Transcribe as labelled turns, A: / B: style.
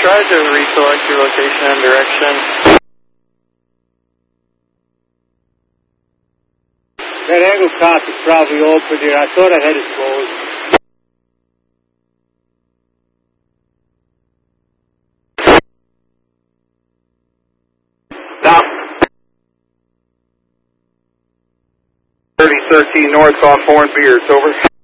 A: try to reselect your location and direction.
B: That angle cop is probably open there. I thought I had it closed.
C: Now, 3013 north on Foreign Beards, over.